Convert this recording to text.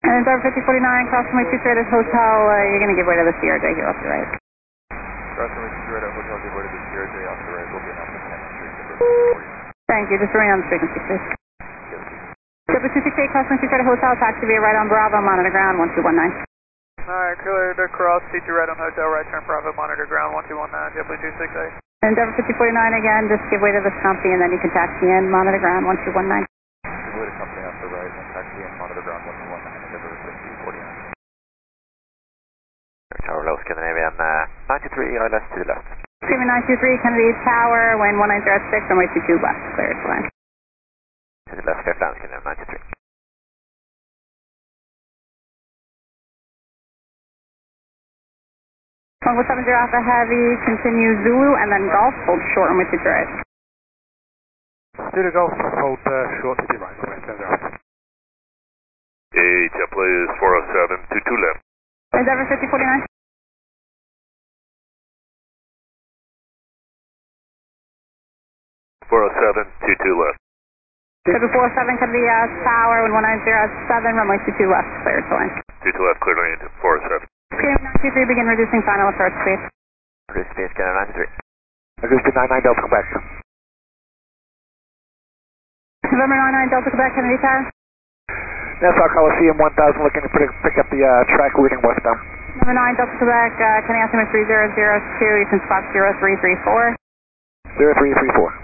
And Endeavor 5049, crossing way 23 at Hotel, you're going to give way to the CRJ here off the right. Crossing way 23 at Hotel, give way to the CRJ off the right. Will be announced at 10 Street. Thank you, just remain on the frequency, please. Silver 268, crossing way 23 at Hotel, taxi via right on Bravo, monitor ground 1219. Alright, clear to cross, C2 right on Hotel, right turn Bravo, monitor ground 1219, JetBlue 268. Endeavor 5049 again, just give way to this company and then you can taxi in, monitor ground 1219. Give way to company off the right, then taxi in, monitor ground 1219, Endeavor 5049. Tower Low Scandinavian 93, ILS to the left. Screaming 923, Kennedy Tower, wind 190 at 6, runway 22 left, clear to land. To the left, clear down, Scandinavian 93. Congo 70 Alpha Heavy, continue Zulu and then Golf, hold short runway 22 right. Zulu Golf, hold short 22 right, runway 20 right. Hey, JetBlue is 407, 22 left. Endeavor 5049. 407, 22 left. Endeavor 47, Kennedy Tower, wind 190 at 7, runway 22 left, clear to land. 22 left, clear to land, 407. Screaming 923, begin reducing final approach speed. Reduce speed, Scandinavian 93. Reduce to 99 Delta Quebec. November 99 Delta Quebec, Kennedy Tower. Nassau Coliseum 1000, looking to pick up the track routing westbound. Number 9 Delta Quebec, Kennedy Altimeter 3002, you can spot 0334. 0334.